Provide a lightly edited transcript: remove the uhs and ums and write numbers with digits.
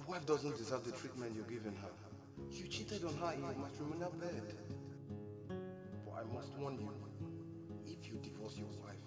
Your wife doesn't deserve the treatment you're giving her. You cheated on her in your matrimonial bed. But I must warn you, if you divorce your wife,